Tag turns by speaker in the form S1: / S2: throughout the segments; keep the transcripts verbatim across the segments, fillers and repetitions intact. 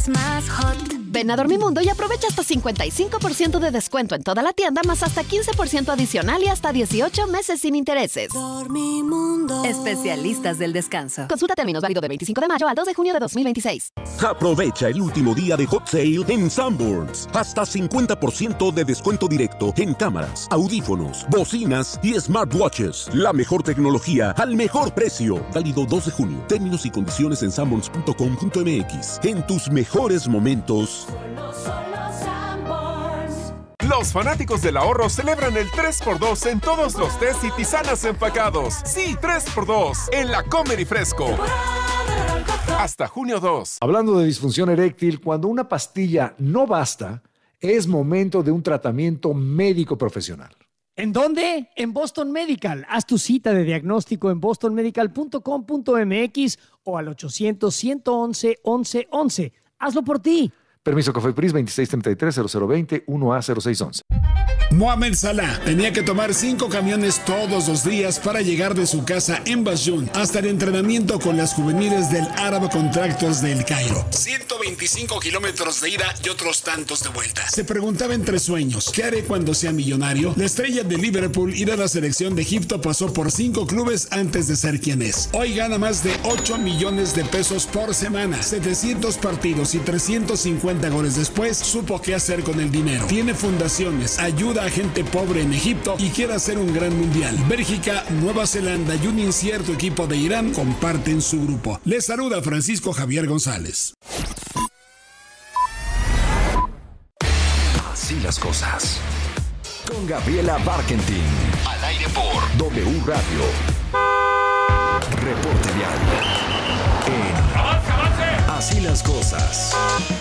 S1: es más hot.
S2: Ven a Dormimundo y aprovecha hasta cincuenta y cinco por ciento de descuento en toda la tienda, más hasta quince por ciento adicional y hasta dieciocho meses sin intereses.
S1: Dormimundo.
S2: Especialistas del descanso. Consulta términos, válido del veinticinco de mayo al dos de junio de dos mil veintiséis.
S3: Aprovecha el último día de Hot Sale en Sanborns. Hasta cincuenta por ciento de descuento directo en cámaras, audífonos, bocinas y smartwatches. La mejor tecnología al mejor precio. Válido dos de junio. Términos y condiciones en sanborns punto com punto m x. En tus mejores momentos.
S4: Los fanáticos del ahorro celebran el tres por dos en todos los tés y tisanas empacados. Sí, tres por dos en la Comer y Fresco. Hasta junio dos.
S5: Hablando de disfunción eréctil, cuando una pastilla no basta, es momento de un tratamiento médico profesional.
S6: ¿En dónde? En Boston Medical. Haz tu cita de diagnóstico en boston medical punto com punto m x o al ochocientos, ciento once, once once. Hazlo por ti.
S5: Permiso COFEPRIS veintiséis treinta y tres, cero cero veinte, uno A cero seis once.
S7: Mohamed Salah tenía que tomar cinco camiones todos los días para llegar de su casa en Basjún hasta el entrenamiento con las juveniles del Arab Contractors del Cairo. ciento veinticinco kilómetros de ida y otros tantos de vuelta. Se preguntaba entre sueños, ¿qué haré cuando sea millonario? La estrella de Liverpool y de la selección de Egipto pasó por cinco clubes antes de ser quien es. Hoy gana más de ocho millones de pesos por semana, setecientos partidos y trescientos cincuenta goles después, supo qué hacer con el dinero. Tiene fundaciones, ayuda a gente pobre en Egipto y quiere hacer un gran mundial. Bélgica, Nueva Zelanda y un incierto equipo de Irán comparten su grupo. Les saluda Francisco Javier González.
S8: Así las cosas. Con Gabriela Barkentin. Al aire por W Radio. Reporte vial. En ¡Avance, avance! Así las cosas.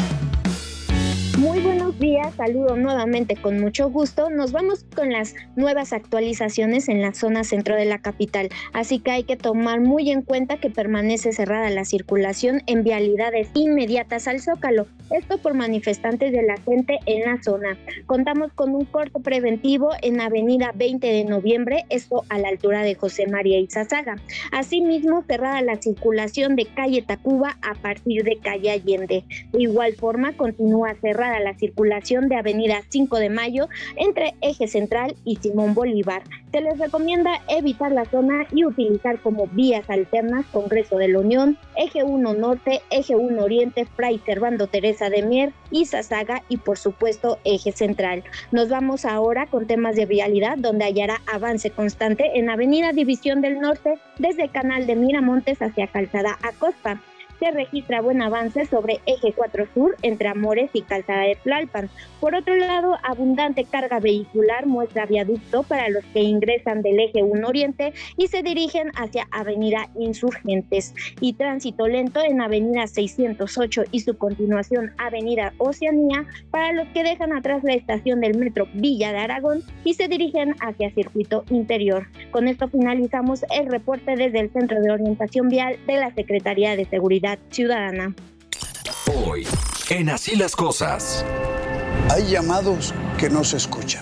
S9: Muy buenos días, saludo nuevamente con mucho gusto. Nos vamos con las nuevas actualizaciones en la zona centro de la capital, así que hay que tomar muy en cuenta que permanece cerrada la circulación en vialidades inmediatas al Zócalo, esto por manifestantes de la gente en la zona. Contamos con un corte preventivo en avenida veinte de noviembre, esto a la altura de José María Izazaga. Asimismo, cerrada la circulación de calle Tacuba a partir de calle Allende. De igual forma, continúa cerrada la circulación de avenida cinco de mayo entre Eje Central y Simón Bolívar. Se les recomienda evitar la zona y utilizar como vías alternas Congreso de la Unión, Eje uno Norte, Eje uno Oriente, Fray Servando Teresa de Mier, Izazaga y por supuesto Eje Central. Nos vamos ahora con temas de vialidad, donde hallará avance constante en avenida División del Norte desde Canal de Miramontes hacia Calzada Acosta. Se registra buen avance sobre Eje cuatro Sur entre Amores y Calzada de Tlalpan. Por otro lado, abundante carga vehicular muestra viaducto para los que ingresan del Eje uno Oriente y se dirigen hacia Avenida Insurgentes. Y tránsito lento en Avenida seiscientos ocho y su continuación Avenida Oceanía para los que dejan atrás la estación del metro Villa de Aragón y se dirigen hacia Circuito Interior. Con esto finalizamos el reporte desde el Centro de Orientación Vial de la Secretaría de Seguridad Ciudadana.
S8: Hoy, en Así las Cosas.
S10: Hay llamados que no se escuchan,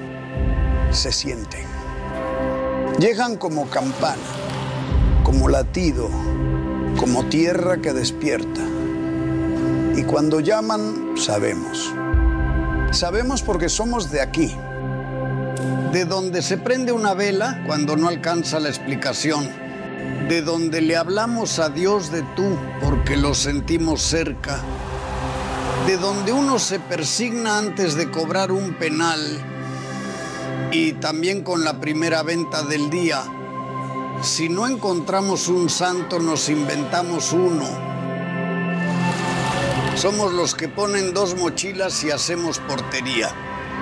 S10: se sienten. Llegan como campana, como latido, como tierra que despierta. Y cuando llaman, sabemos. Sabemos porque somos de aquí, de donde se prende una vela cuando no alcanza la explicación, de donde le hablamos a Dios de tú porque lo sentimos cerca, de donde uno se persigna antes de cobrar un penal y también con la primera venta del día. Si no encontramos un santo, nos inventamos uno. Somos los que ponen dos mochilas y hacemos portería.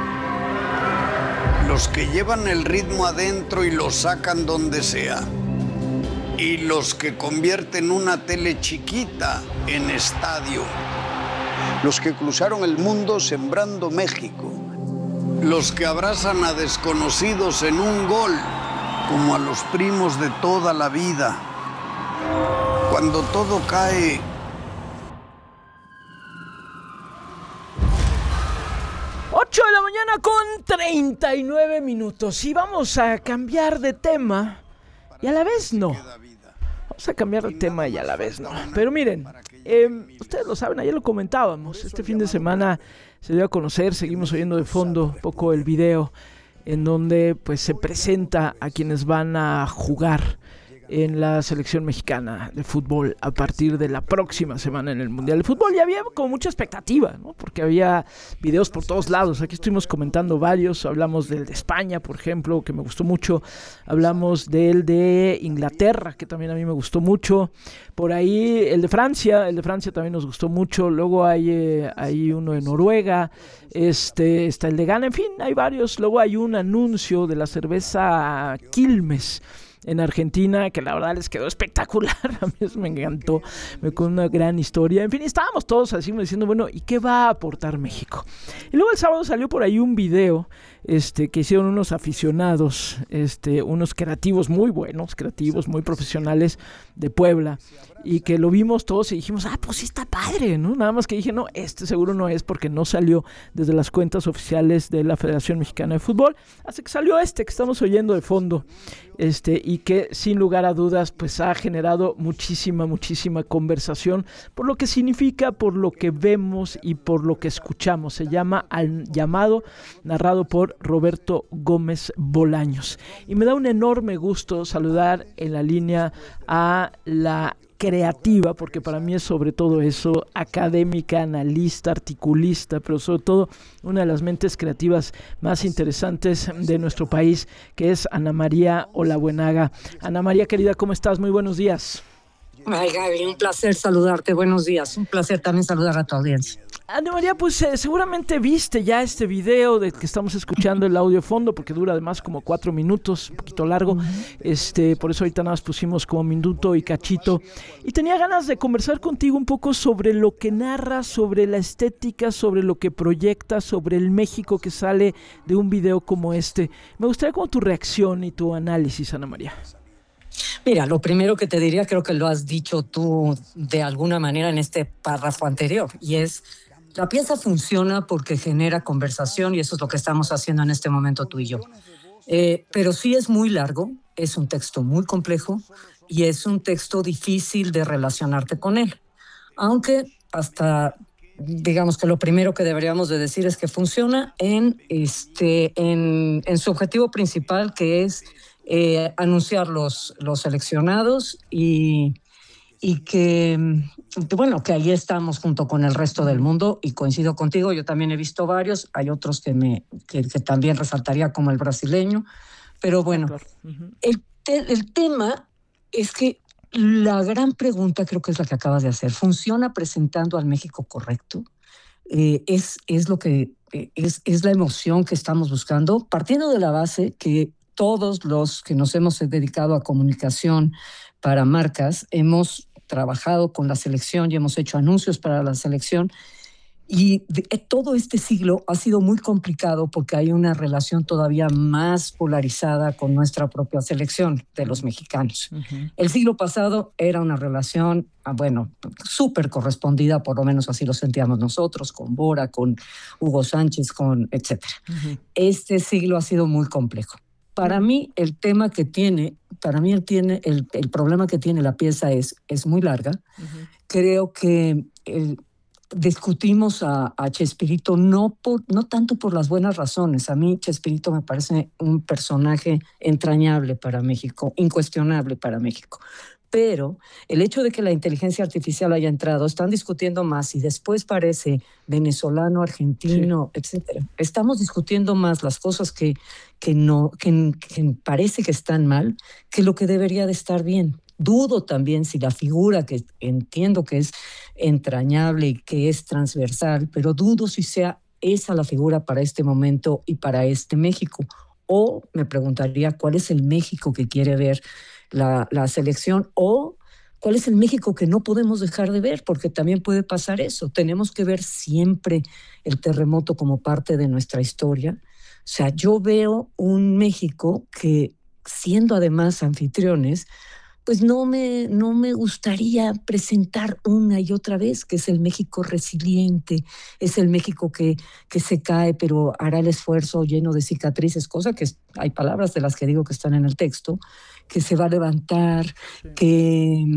S10: Los que llevan el ritmo adentro y lo sacan donde sea. Y los que convierten una tele chiquita en estadio. Los que cruzaron el mundo sembrando México. Los que abrazan a desconocidos en un gol, como a los primos de toda la vida. Cuando todo cae...
S11: ocho de la mañana con treinta y nueve minutos. Y vamos a cambiar de tema y a la vez no. Vamos a cambiar de tema y a la vez no. Pero miren, Eh, ustedes lo saben, ayer lo comentábamos, este fin de semana se dio a conocer, seguimos oyendo de fondo un poco el video en donde pues se presenta a quienes van a jugar en la selección mexicana de fútbol a partir de la próxima semana en el Mundial de Fútbol. Y había como mucha expectativa, ¿no? Porque había videos por todos lados. Aquí estuvimos comentando varios. Hablamos del de España, por ejemplo, que me gustó mucho. Hablamos del de Inglaterra, que también a mí me gustó mucho. Por ahí el de Francia, el de Francia también nos gustó mucho. Luego hay, eh, hay uno de Noruega, este, está el de Ghana, en fin, hay varios. Luego hay un anuncio de la cerveza Quilmes en Argentina, que la verdad les quedó espectacular. A mí eso me encantó, me con una gran historia. En fin, estábamos todos así diciendo, bueno, ¿y qué va a aportar México? Y luego el sábado salió por ahí un video este, que hicieron unos aficionados, este, unos creativos muy buenos, creativos muy profesionales de Puebla, y que lo vimos todos y dijimos, ah, pues sí está padre, ¿no? Nada más que dije, no, este seguro no es, porque no salió desde las cuentas oficiales de la Federación Mexicana de Fútbol, hasta que salió este que estamos oyendo de fondo, este, y que sin lugar a dudas pues ha generado muchísima, muchísima conversación por lo que significa, por lo que vemos y por lo que escuchamos. Se llama Al Llamado, narrado por Roberto Gómez Bolaños. Y me da un enorme gusto saludar en la línea a la creativa, porque para mí es sobre todo eso, académica, analista, articulista, pero sobre todo una de las mentes creativas más interesantes de nuestro país, que es Ana María Olabuenaga. Ana María, querida, ¿cómo estás? Muy buenos días.
S12: Ay, Gaby, un placer saludarte, buenos días. Un placer también saludar a tu audiencia.
S11: Ana María, pues eh, seguramente viste ya este video de que estamos escuchando el audio fondo, porque dura además como cuatro minutos, un poquito largo. Uh-huh. Este, por eso ahorita nada más pusimos como minuto y cachito. Y tenía ganas de conversar contigo un poco sobre lo que narras, sobre la estética, sobre lo que proyectas, sobre el México que sale de un video como este. Me gustaría como tu reacción y tu análisis, Ana María.
S12: Mira, lo primero que te diría, creo que lo has dicho tú de alguna manera en este párrafo anterior, y es, la pieza funciona porque genera conversación, y eso es lo que estamos haciendo en este momento tú y yo. Eh, pero sí es muy largo, es un texto muy complejo, y es un texto difícil de relacionarte con él. Aunque hasta, digamos que lo primero que deberíamos de decir es que funciona en, este, en, en su objetivo principal, que es Eh, anunciar los, los seleccionados y, y que, bueno, que ahí estamos junto con el resto del mundo, y coincido contigo, yo también he visto varios, hay otros que, me, que, que también resaltaría como el brasileño, pero bueno, uh-huh. el, te, el tema es que la gran pregunta creo que es la que acabas de hacer, ¿funciona presentando al México correcto? Eh, es, es, lo que, eh, es, es la emoción que estamos buscando, partiendo de la base que todos los que nos hemos dedicado a comunicación para marcas hemos trabajado con la selección y hemos hecho anuncios para la selección, y de, todo este siglo ha sido muy complicado porque hay una relación todavía más polarizada con nuestra propia selección de los mexicanos. Uh-huh. El siglo pasado era una relación, bueno, súper correspondida, por lo menos así lo sentíamos nosotros, con Bora, con Hugo Sánchez, con etcétera. Uh-huh. Este siglo ha sido muy complejo. Para mí el tema que tiene, para mí el, tiene, el, el problema que tiene la pieza es, es muy larga. Uh-huh. Creo que el, discutimos a, a Chespirito no, por, no tanto por las buenas razones. A mí Chespirito me parece un personaje entrañable para México, incuestionable para México. Pero el hecho de que la inteligencia artificial haya entrado, están discutiendo más, y después parece venezolano, argentino, sí, etcétera. Estamos discutiendo más las cosas que, que, no, que, que parece que están mal que lo que debería de estar bien. Dudo también si la figura, que entiendo que es entrañable y que es transversal, pero dudo si sea esa la figura para este momento y para este México. O me preguntaría cuál es el México que quiere ver La, la selección, o cuál es el México que no podemos dejar de ver, porque también puede pasar eso. Tenemos que ver siempre el terremoto como parte de nuestra historia. O sea, yo veo un México que, siendo además anfitriones, pues no me, no me gustaría presentar una y otra vez, que es el México resiliente, es el México que, que se cae, pero hará el esfuerzo lleno de cicatrices, cosa que es, hay palabras de las que digo que están en el texto, que se va a levantar, sí, que,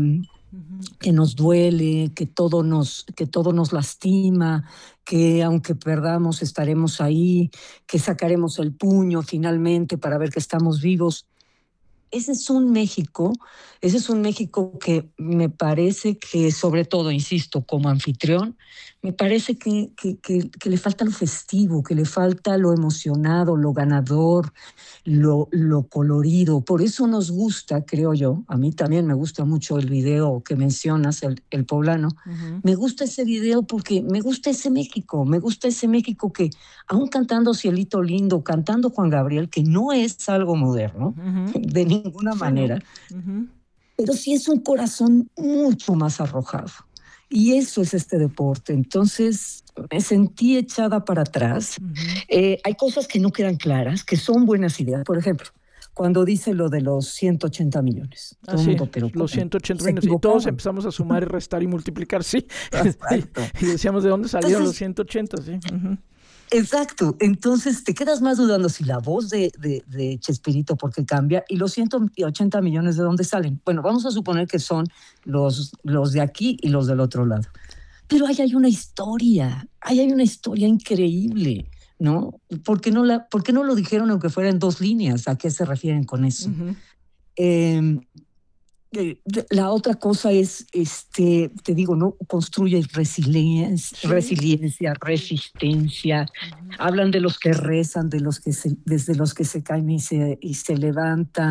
S12: que nos duele, que todo nos, que todo nos lastima, que aunque perdamos estaremos ahí, que sacaremos el puño finalmente para ver que estamos vivos. Ese es un México, ese es un México que me parece que, sobre todo, insisto, como anfitrión, me parece que, que, que, que le falta lo festivo, que le falta lo emocionado, lo ganador, lo, lo colorido. Por eso nos gusta, creo yo, a mí también me gusta mucho el video que mencionas, el, el poblano. Uh-huh. Me gusta ese video porque me gusta ese México, me gusta ese México que, aún cantando Cielito Lindo, cantando Juan Gabriel, que no es algo moderno, uh-huh. de ninguna manera, uh-huh. pero sí es un corazón mucho más arrojado. Y eso es este deporte. Entonces me sentí echada para atrás. Uh-huh. Eh, hay cosas que no quedan claras, que son buenas ideas. Por ejemplo, cuando dice lo de los ciento ochenta millones.
S11: Ah, sí, mundo, pero los ciento ochenta millones. Y todos empezamos a sumar y restar y multiplicar, sí. Y decíamos, ¿de dónde salieron Entonces, los ciento ochenta? Sí. Uh-huh.
S12: Exacto. Entonces te quedas más dudando si la voz de, de, de Chespirito, porque cambia, y los ciento ochenta millones de dónde salen. Bueno, vamos a suponer que son los, los de aquí y los del otro lado. Pero ahí hay una historia, ahí hay una historia increíble, ¿no? ¿Por qué no, la, ¿por qué no lo dijeron aunque fuera en dos líneas? ¿A qué se refieren con eso? Uh-huh. eh, La otra cosa es, este, te digo, ¿no? Construye resiliencia, sí. resiliencia, resistencia. Uh-huh. Hablan de los que rezan, de los que se, desde los que se caen y se, y se levantan.